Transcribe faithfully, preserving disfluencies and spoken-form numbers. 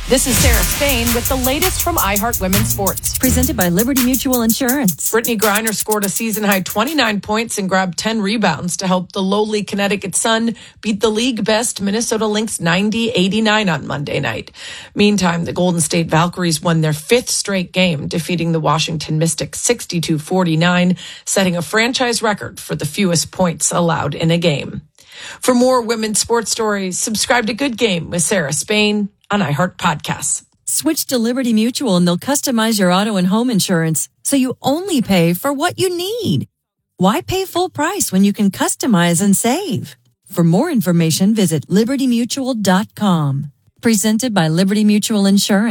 This is Sarah Spain with the latest from iHeart Women's Sports. Presented by Liberty Mutual Insurance. Brittany Griner scored a season-high twenty-nine points and grabbed ten rebounds to help the lowly Connecticut Sun beat the league-best Minnesota Lynx ninety eighty-nine on Monday night. Meantime, the Golden State Valkyries won their fifth straight game, defeating the Washington Mystics sixty-two forty-nine, setting a franchise record for the fewest points allowed in a game. For more women's sports stories, subscribe to Good Game with Sarah Spain on iHeart Podcasts. Switch to Liberty Mutual and they'll customize your auto and home insurance so you only pay for what you need. Why pay full price when you can customize and save? For more information, visit liberty mutual dot com. Presented by Liberty Mutual Insurance.